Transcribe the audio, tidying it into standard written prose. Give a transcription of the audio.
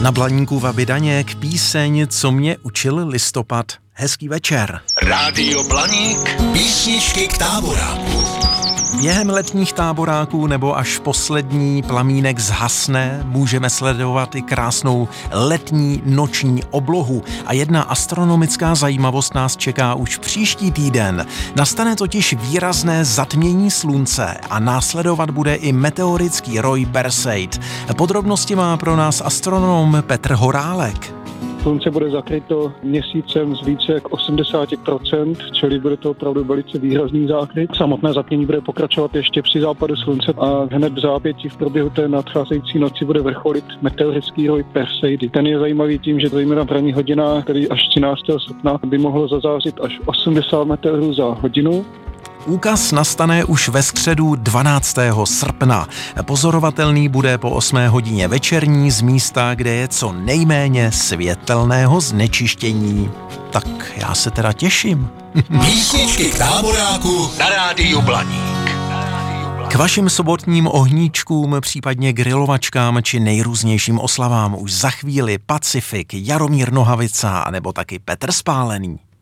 Na Blaníkůva Bidaněk píseň Co mě učil listopad. Hezký večer. Rádio Blaník, písničky k táboráku. Během letních táboráků nebo až poslední plamínek zhasne, můžeme sledovat i krásnou letní noční oblohu. A jedna astronomická zajímavost nás čeká už příští týden. Nastane totiž výrazné zatmění slunce a následovat bude i meteorický roj Perseid. Podrobnosti má pro nás astronom Petr Horálek. Slunce bude zakryto měsícem z více jak 80%, čili bude to opravdu velice výrazný zákryt. Samotné zatmění bude pokračovat ještě při západu slunce a hned v zápětí v průběhu té nadcházející noci bude vrcholit meteorický roj Perseidy. Ten je zajímavý tím, že zejména v ranních hodinách, tedy až 13. srpna, by mohlo zazářit až 80 meteorů za hodinu. Úkaz nastane už ve středu 12. srpna. Pozorovatelný bude po 8 hodině večerní z místa, kde je co nejméně světelného znečištění. Tak já se teda těším. Písničky k táboráku na Rádiu Blaník. K vašim sobotním ohníčkům, případně grilovačkám či nejrůznějším oslavám už za chvíli Pacifik, Jaromír Nohavica nebo taky Petr Spálený.